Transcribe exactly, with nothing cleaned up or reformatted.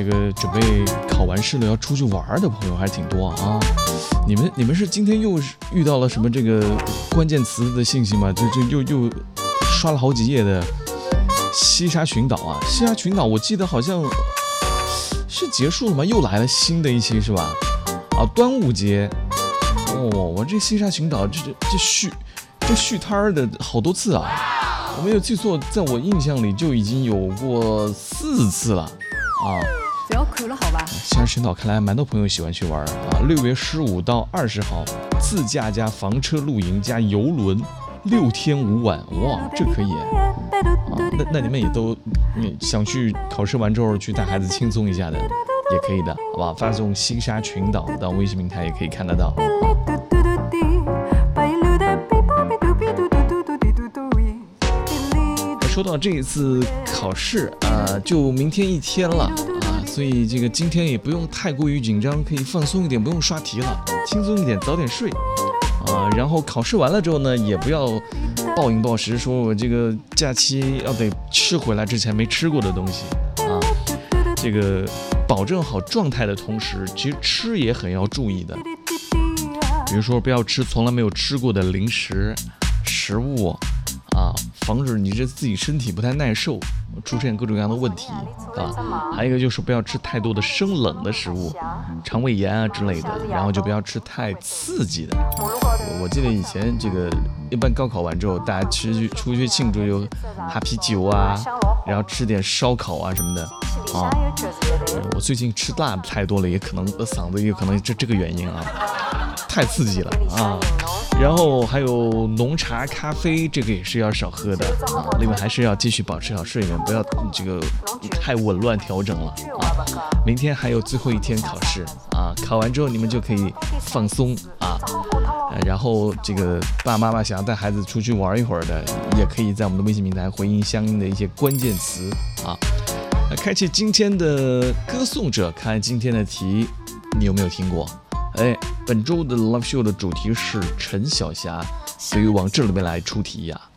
这个准备考完试了要出去玩的朋友还挺多啊。你们你们是今天又遇到了什么这个关键词的信息吗？就就又又刷了好几页的西沙群岛啊，西沙群岛我记得好像是结束了吗？又来了新的一期是吧？啊，端午节哦，我这西沙群岛这这这续这续摊的好多次啊。我没有记错，在我印象里就已经有过四次了啊！ 不要哭了，好吧？ 西沙群岛看来蛮多朋友喜欢去玩啊！六月十五到二十号，自驾加房车露营加游轮，六天五晚，哇，这可以啊！那那你们也都嗯想去考试完之后去带孩子轻松一下的，也可以的，好吧？发送西沙群岛到微信平台也可以看得到。说到这一次考试啊、呃，就明天一天了啊，所以这个今天也不用太过于紧张，可以放松一点，不用刷题了，轻松一点，早点睡啊。然后考试完了之后呢，也不要暴饮暴食，说我这个假期要得吃回来之前没吃过的东西啊。这个保证好状态的同时，其实吃也很要注意的，比如说不要吃从来没有吃过的零食食物。啊，防止你这自己身体不太耐受，出现各种各样的问题啊。还有一个就是不要吃太多的生冷的食物，肠胃炎啊之类的，然后就不要吃太刺激的。我记得以前这个一般高考完之后，大家吃出去庆祝就哈啤酒啊，然后吃点烧烤啊什么的啊。我最近吃辣的太多了，也可能嗓子也可能这这个原因啊，太刺激了啊。然后还有浓茶、咖啡，这个也是要少喝的啊。另外还是要继续保持好睡眠，不要这个太紊乱调整了啊。明天还有最后一天考试啊，考完之后你们就可以放松啊。然后这个爸爸妈妈想要带孩子出去玩一会儿的，也可以在我们的微信平台回应相应的一些关键词啊。开启今天的歌颂者，看今天的题，你有没有听过？哎，本周的 Love Show 的主题是陈小霞，所以往这里面来出题呀、啊。